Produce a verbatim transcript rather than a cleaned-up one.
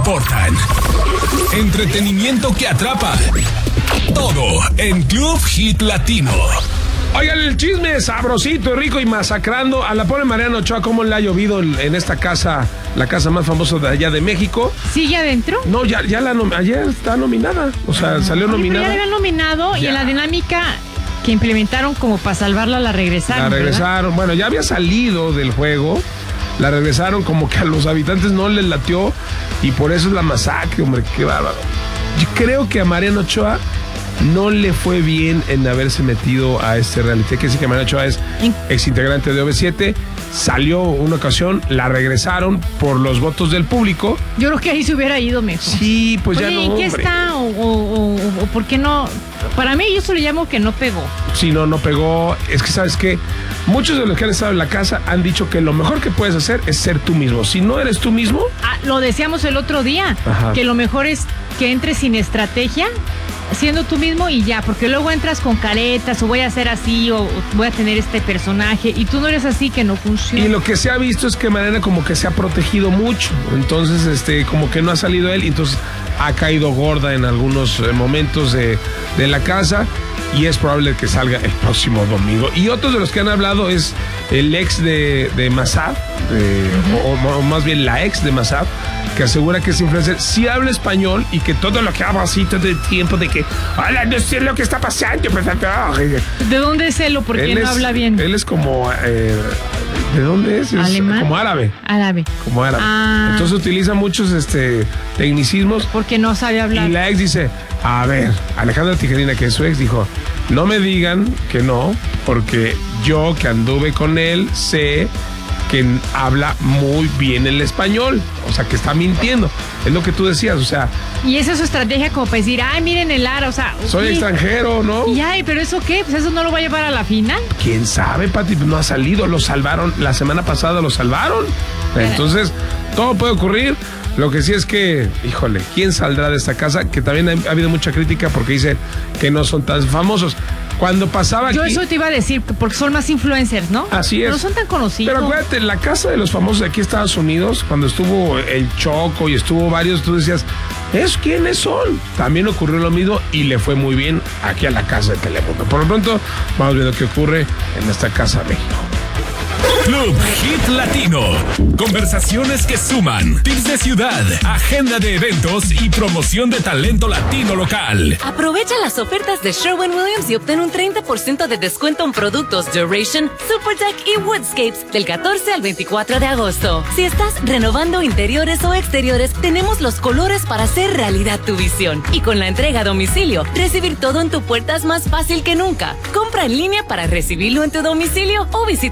importan. Entretenimiento que atrapa. Todo en Club Hit Latino. Oigan, el chisme sabrosito, rico y masacrando a la pobre Mariana Ochoa. ¿Cómo le ha llovido en, en esta casa, la casa más famosa de allá de México? ¿Sigue adentro? No, ya, ya la nom- ayer está nominada. O sea, ah, salió oye, nominada. Pero ya la habían nominado ya. Y en la dinámica que implementaron como para salvarla la regresaron. La regresaron. ¿Verdad? Bueno, ya había salido del juego. La regresaron, como que a los habitantes no les latió. Y por eso es la masacre, hombre. Qué bárbaro. Yo creo que a Mariana Ochoa no le fue bien en haberse metido a este reality. Que sí que Mariana Ochoa es exintegrante de O V siete. Salió una ocasión, la regresaron por los votos del público. Yo creo que ahí se hubiera ido mejor. Sí, pues Oye, ya no, ¿en qué hombre. está? O, o, o, o por qué no? Para mí yo se lo llamo que no pegó. Sí, no, no pegó. Es que, ¿sabes qué? Muchos de los que han estado en la casa han dicho que lo mejor que puedes hacer es ser tú mismo. Si no eres tú mismo... Ah, lo decíamos el otro día. Ajá. Que lo mejor es que entres sin estrategia, siendo tú mismo y ya, porque luego entras con caretas o voy a hacer así o voy a tener este personaje y tú no eres así, que no funciona. Y lo que se ha visto es que Mariana como que se ha protegido mucho, entonces este como que no ha salido él, y entonces ha caído gorda en algunos eh, momentos de, de la casa, y es probable que salga el próximo domingo. Y otros de los que han hablado es el ex de, de Massad, de, uh-huh. o, o más bien la ex de Massad, que asegura que es influencer, sí habla español y que todo lo que habla así todo el tiempo de que, hola, no sé lo que está pasando. ¿De dónde es él o por qué no es, habla bien? Él es como, eh, ¿de dónde es? es ¿Alemán? Como árabe. Árabe. Como árabe. Ah. Entonces utiliza muchos este, tecnicismos. Porque no sabe hablar. Y la ex dice, a ver, Alejandra Tijerina, que es su ex, dijo, no me digan que no, porque yo que anduve con él sé que habla muy bien el español, o sea, que está mintiendo. Es lo que tú decías, o sea... Y esa es su estrategia como para decir, ay, miren el ara, o sea... Soy ¿sí? extranjero, ¿no? Y ay, ¿pero eso qué? Pues eso no lo va a llevar a la final. ¿Quién sabe, Pati? No ha salido, lo salvaron, la semana pasada lo salvaron. Entonces, todo puede ocurrir. Lo que sí es que, híjole, ¿quién saldrá de esta casa? Que también ha, ha habido mucha crítica porque dicen que no son tan famosos. Cuando pasaba aquí... Yo eso te iba a decir, porque son más influencers, ¿no? Así es. No son tan conocidos. Pero acuérdate, la casa de los famosos de aquí en Estados Unidos, cuando estuvo el Choco y estuvo varios, tú decías, ¿es quiénes son? También ocurrió lo mismo y le fue muy bien aquí a la casa de Telemundo. Por lo pronto, vamos viendo qué ocurre en esta casa de México. Club Hit Latino. Conversaciones que suman. Tips de ciudad, agenda de eventos y promoción de talento latino local. Aprovecha las ofertas de Sherwin-Williams y obtén un treinta por ciento de descuento en productos Duration, SuperTech y Woodscapes del catorce al veinticuatro de agosto. Si estás renovando interiores o exteriores, tenemos los colores para hacer realidad tu visión. Y con la entrega a domicilio, recibir todo en tu puerta es más fácil que nunca. Compra en línea para recibirlo en tu domicilio o visita